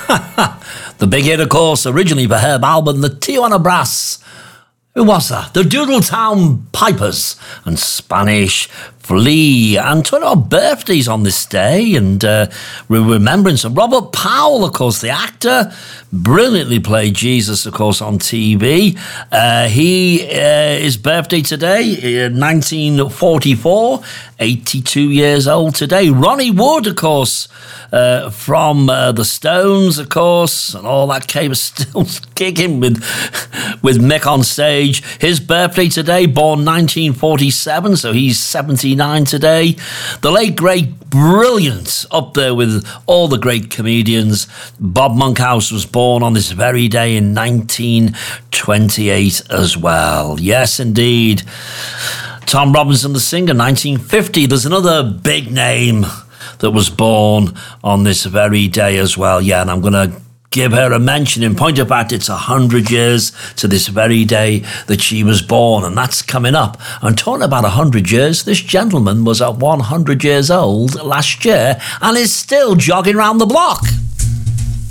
The big hit, of course, originally for Herb Alpert, the Tijuana Brass. Who was that? The Doodletown Pipers and Spanish Flea. And 20 birthdays on this day, and remembrance of Robert Powell, of course, the actor, brilliantly played Jesus, of course, on TV. His birthday today, 1944, 82 years old today. Ronnie Wood, of course, from the Stones, of course, and all that came still kicking with Mick on stage. His birthday today, born 1947, so he's 79 today. The late, great, brilliant, up there with all the great comedians. Bob Monkhouse was born on this very day in 1928 as well. Yes, indeed. Tom Robinson, the singer, 1950. There's another big name that was born on this very day as well. Yeah, and I'm going to give her a mention. In point of fact, it's 100 years to this very day that she was born, and that's coming up. And talking about 100 years, this gentleman was at 100 years old last year and is still jogging around the block.